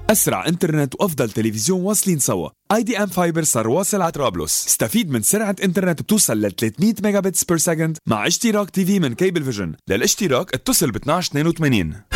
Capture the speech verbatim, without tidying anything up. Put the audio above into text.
أسرع إنترنت وأفضل تلفزيون واصلين سوا. اي دي ام فايبر صار واصل على طرابلس. استفيد من سرعة إنترنت بتوصل ل ثلاثمية ميجا بتس بير سكند مع اشتراك تي في من كيبل فيجن. للاشتراك اتصل ب اثنعش اثنين وثمانين.